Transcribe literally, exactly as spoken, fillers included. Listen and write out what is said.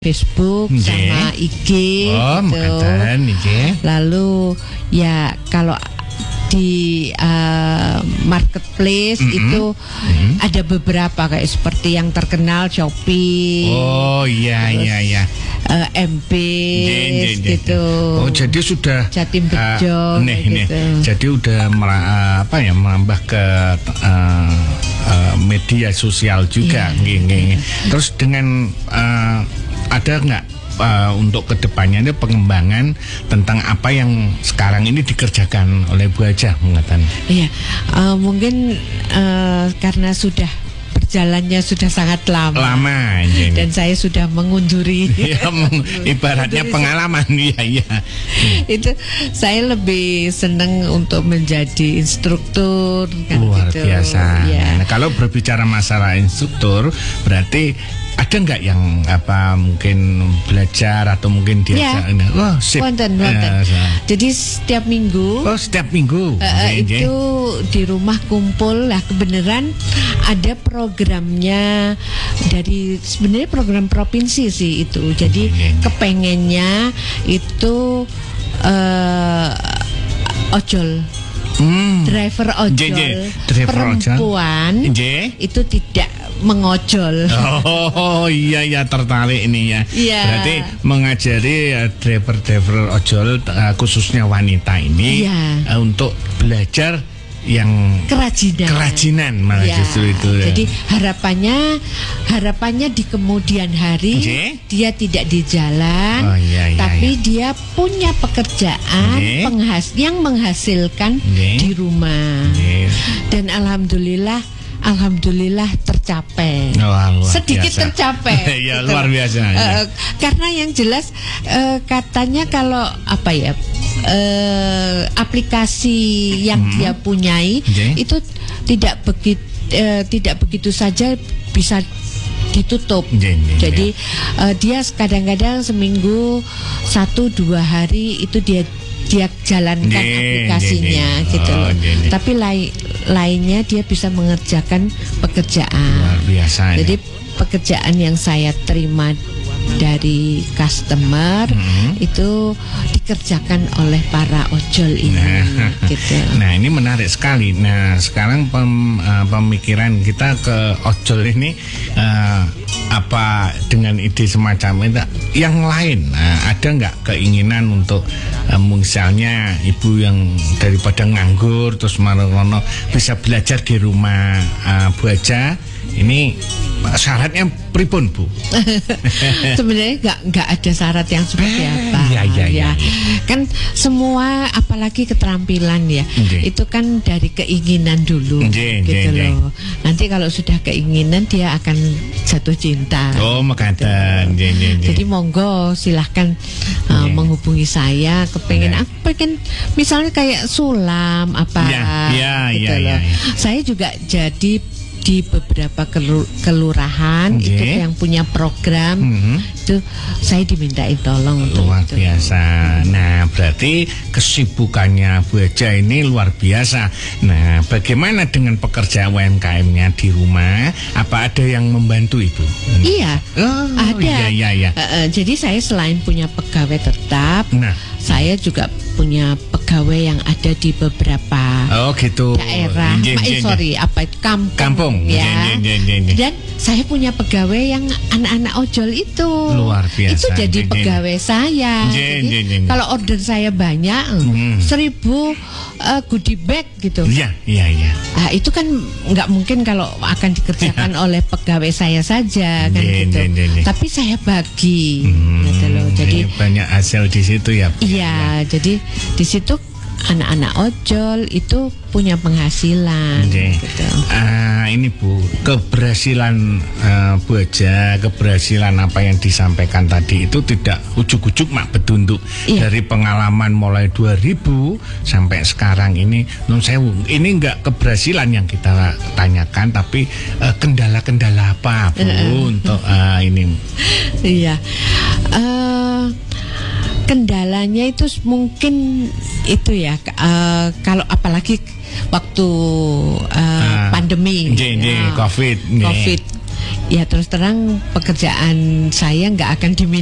Facebook Nge. sama I G oh, gitu. Lalu ya kalau di uh, marketplace mm-hmm. itu mm-hmm. ada beberapa kayak seperti yang terkenal Shopee. Oh iya iya iya. Uh, M B gitu. Oh jadi sudah Jatim Bejo. Uh, nih, gitu. nih. Jadi udah mer- apa ya merambah ke uh, uh, media sosial juga. Yeah. Gini. Terus dengan uh, ada nggak uh, untuk kedepannya ini pengembangan tentang apa yang sekarang ini dikerjakan oleh Bu Haja mengatakan? Iya, uh, mungkin uh, karena sudah jalannya sudah sangat lama, lama jadi. Dan saya sudah mengunduri ya, meng, ibaratnya pengalaman ya, ya. Itu saya lebih senang untuk menjadi instruktur kan, luar gitu. biasa Ya. Nah, kalau berbicara masalah instruktur berarti ada nggak yang apa mungkin belajar atau mungkin dia ya. Oh, sip. Wonten, wonten. Uh, jadi setiap minggu oh setiap minggu uh, okay, itu okay. di rumah kumpul lah kebenaran ada programnya dari sebenarnya program provinsi sih itu. Jadi okay. kepengennya itu uh, ojol. Hmm. Driver ojol J J. Driver perempuan ojol. Itu tidak mengojol. Oh iya ya tertarik ini ya. Yeah. Berarti mengajari uh, driver-driver ojol uh, khususnya wanita ini yeah. uh, untuk belajar yang kerajinan, kerajinan malah ya, justru itu. Ya. Jadi harapannya, harapannya di kemudian hari okay. dia tidak di jalan, oh, iya, iya, tapi iya. dia punya pekerjaan okay. penghas yang menghasilkan okay. di rumah. Okay. Dan alhamdulillah. Alhamdulillah tercapai, oh, sedikit biasa. tercapai. Ya, gitu. Luar biasa. Uh, ya. Karena yang jelas uh, katanya kalau apa ya uh, aplikasi yang hmm. dia punyai okay. itu tidak begitu uh, tidak begitu saja bisa ditutup. Yeah, yeah, Jadi yeah. Uh, dia kadang-kadang seminggu satu dua hari itu dia dia jalankan yeah, aplikasinya yeah, yeah. gitu loh. Oh, yeah, yeah. Tapi lain lainnya dia bisa mengerjakan pekerjaan. Luar biasa. Jadi ya. Pekerjaan yang saya terima dari customer hmm. itu dikerjakan oleh para ojol ini. Nah, gitu. Nah ini menarik sekali. Nah sekarang pem, uh, pemikiran kita ke ojol ini uh, apa dengan ide semacam itu yang lain? Nah, ada nggak keinginan untuk uh, misalnya ibu yang daripada nganggur terus marono bisa belajar di rumah uh, Bu Haja? Ini syaratnya pripun Bu? Sebenarnya nggak nggak ada syarat yang seperti apa. Ya, ya, ya, ya. Kan semua apalagi keterampilan ya. Okay. Itu kan dari keinginan dulu, okay, gitu okay, loh. Okay. Nanti kalau sudah keinginan dia akan jatuh cinta. Oh makanan. Gitu. Okay, okay. Jadi monggo silahkan uh, okay. menghubungi saya. Kepengen okay. aku pengen misalnya kayak sulam apa, ya, ya, gitu ya, loh. Ya, ya. Saya juga jadi di beberapa kelurahan okay. itu yang punya program mm-hmm. itu saya dimintain tolong untuk luar itu. biasa. Nah berarti kesibukannya Bu Haja ini luar biasa. Nah bagaimana dengan pekerjaan U M K M-nya di rumah? Apa ada yang membantu Ibu? Iya, oh, ada. Iya, iya, iya. Uh, uh, jadi saya selain punya pegawai tetap, nah. saya juga punya pegawai yang ada di beberapa oh, gitu. daerah. Jen, jen, eh, sorry, apa itu kampung? Kampung. Ya. Jen, jen, jen, jen. Dan saya punya pegawai yang anak-anak ojol itu. Luar biasa. Itu jadi jen, pegawai jen. saya. Jen, jadi jen, jen. kalau order saya banyak, hmm. seribu uh, goodie bag gitu. Iya, iya, iya. Nah, itu kan nggak mungkin kalau akan dikerjakan oleh pegawai saya saja kan jen, gitu. Jen, jen, jen. Tapi saya bagi, hmm. gitu loh. Jadi banyak hasil di situ ya. Iya, jadi di situ anak-anak ojol itu punya penghasilan. Okay. Gitu. Uh, ini Bu, keberhasilan uh, Bu Haja, keberhasilan apa yang disampaikan tadi itu tidak ujuk-ujuk mak bedunduk iya. Dari pengalaman mulai dua ribu sampai sekarang ini, non sewu, ini enggak keberhasilan yang kita tanyakan, tapi uh, kendala-kendala apa Bu uh, untuk uh, ini? Iya. Uh, kendalanya itu mungkin itu ya uh, kalau apalagi waktu uh, uh, pandemi j, j, ya, COVID COVID ya terus terang pekerjaan saya nggak akan diminati